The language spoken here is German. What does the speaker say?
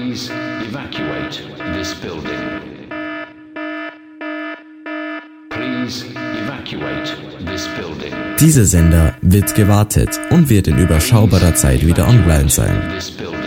Please evacuate this building. Please evacuate this building. Dieser Sender wird gewartet und wird in überschaubarer Zeit wieder online sein. This building.